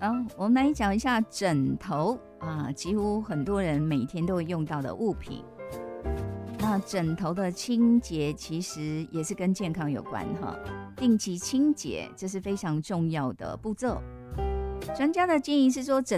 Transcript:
我们来讲一下枕头啊，几乎很多人每天都会用到的物品。那枕头的清洁其实也是跟健康有关哈，定期清洁这是非常重要的步骤。专家的建议是说，枕